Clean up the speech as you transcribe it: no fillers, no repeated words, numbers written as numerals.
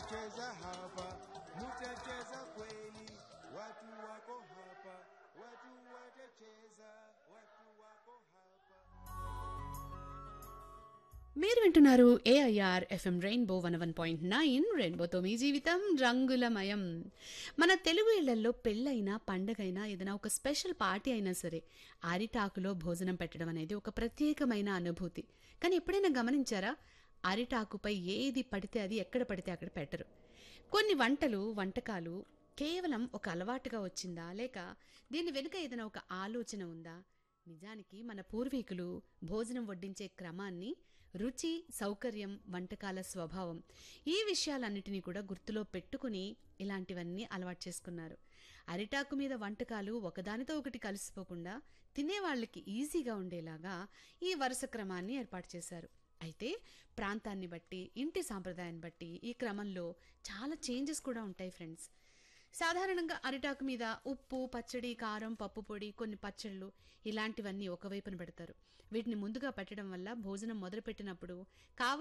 cheza hapa, mutacheza kweli, watu wako hapa, watu watacheza, watu wako hapa. మీరు వింటున్నారు AIR FM rainbow 101.9 రెయిన్బోతో మీ జీవితం రంగులమయం. మన తెలుగు ఇళ్లలో పెళ్ళైనా పండగైనా ఏదైనా ఒక స్పెషల్ పార్టీ అయినా సరే అరిటాకులో భోజనం పెట్టడం అనేది ఒక ప్రత్యేకమైన అనుభూతి. కానీ ఎప్పుడైనా గమనించారా, అరిటాకుపై ఏది పడితే అది ఎక్కడ పడితే అక్కడ పెట్టరు. కొన్ని వంటకాలు కేవలం ఒక అలవాటుగా వచ్చిందా, లేక దీని వెనుక ఏదైనా ఒక ఆలోచన ఉందా? నిజానికి మన పూర్వీకులు భోజనం వడ్డించే క్రమాన్ని, రుచి, సౌకర్యం, వంటకాల స్వభావం, ఈ విషయాలన్నిటినీ కూడా గుర్తులో పెట్టుకుని ఇలాంటివన్నీ అలవాటు చేసుకున్నారు. అరిటాకు మీద వంటకాలు ఒకదానితో ఒకటి కలిసిపోకుండా తినేవాళ్ళకి ఈజీగా ఉండేలాగా ఈ వరుస క్రమాన్ని ఏర్పాటు చేశారు. అయితే ప్రాంతాన్ని బట్టి, ఇంటి సాంప్రదాయాన్ని బట్టి ఈ క్రమంలో చాలా చేంజెస్ కూడా ఉంటాయి ఫ్రెండ్స్. సాధారణంగా అరిటాకు మీద ఉప్పు, పచ్చడి, కారం, పప్పు పొడి, కొన్ని పచ్చళ్ళు ఇలాంటివన్నీ ఒకవైపున పెడతారు. వీటిని ముందుగా పెట్టడం వల్ల భోజనం మొదలుపెట్టినప్పుడు